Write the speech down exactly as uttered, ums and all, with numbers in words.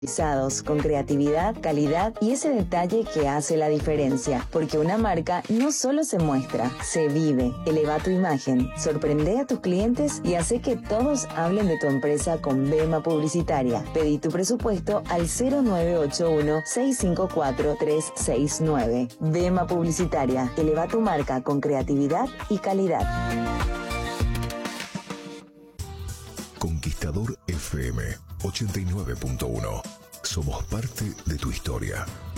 Con creatividad, calidad y ese detalle que hace la diferencia. Porque una marca no solo se muestra, se vive. Eleva tu imagen, sorprende a tus clientes y hace que todos hablen de tu empresa con Vema Publicitaria. Pedí tu presupuesto al cero nueve ocho uno, seis cinco cuatro, tres seis nueve. Vema Publicitaria. Eleva tu marca con creatividad y calidad. Conquistador F M ochenta y nueve punto uno. Somos parte de tu historia.